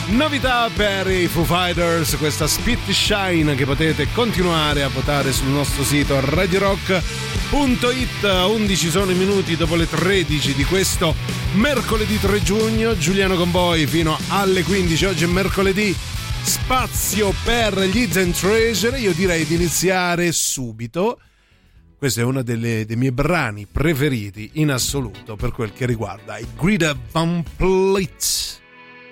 Novità per i Foo Fighters, questa Spit Shine che potete continuare a votare sul nostro sito radiorock.it. 11 sono i minuti dopo le 13 di questo mercoledì 3 giugno. Giuliano con voi fino alle 15. Oggi è mercoledì, spazio per gli Hidden Treasure. Io direi di iniziare subito. Questo è uno dei miei brani preferiti in assoluto per quel che riguarda i Greta Van Fleet.